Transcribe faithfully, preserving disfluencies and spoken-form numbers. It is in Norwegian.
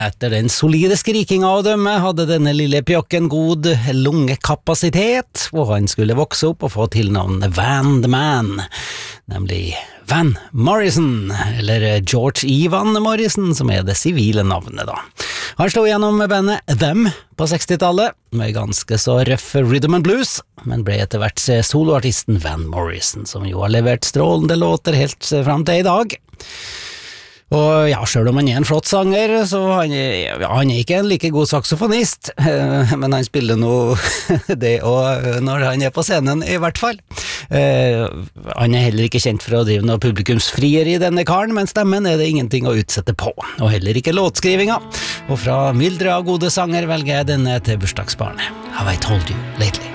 Etter den solide skrikinga av dem hadde denne lille pjokken god lungekapasitet, og han skulle vokse opp og få tilnavnet Van the Man, nemlig Van Morrison, eller George Ivan Morrison, som er det sivile navnet da. Han slo gjennom med bandet Them på sekstitallet, med ganske så røff rhythm and blues, men ble etter hvert soloartisten Van Morrison, som jo har levert strålende låter helt frem til i dag. Og ja, selv om han er en flott sanger, så han er, ja, han er ikke en like god saksofonist, men han spiller nå det og når han er på scenen i hvert fall. Han er heller ikke kjent for å drive noe publikumsfrier i denne karen, men stemmen er det ingenting å utsette på, og heller ikke låtskrivinga. Og fra myldre av gode sanger velger jeg denne til bursdagsbarnet. Have I told you lately?